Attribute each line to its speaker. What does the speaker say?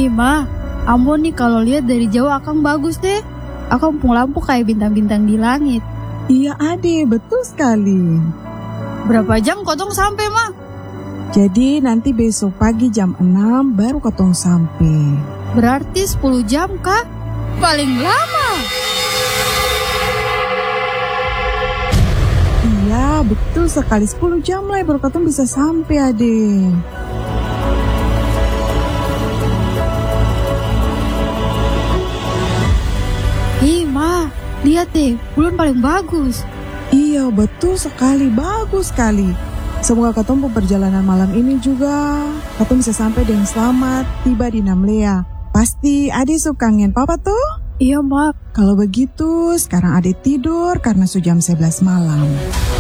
Speaker 1: Ih, Ma, ampun nih kalau lihat dari jauh Akang bagus deh. Akang lampu kayak bintang-bintang di langit.
Speaker 2: Iya Ade, betul sekali.
Speaker 1: Berapa jam kotong sampai, Ma?
Speaker 2: Jadi nanti besok pagi jam 6 baru kotong sampai.
Speaker 1: Berarti 10 jam, Kak? Paling lama.
Speaker 2: Iya, betul sekali. 10 jam lah baru kotong bisa sampai, Ade.
Speaker 1: Ih, Ma, lihat deh, bulan paling bagus.
Speaker 2: Iya, betul sekali. Bagus sekali. Semoga ketemu perjalanan malam ini juga ketemu bisa sampai dengan selamat tiba di Namlea. Pasti Ade suka kangen Papa tuh?
Speaker 1: Iya, Ma.
Speaker 2: Kalau begitu, sekarang Ade tidur karena sudah jam 11 malam.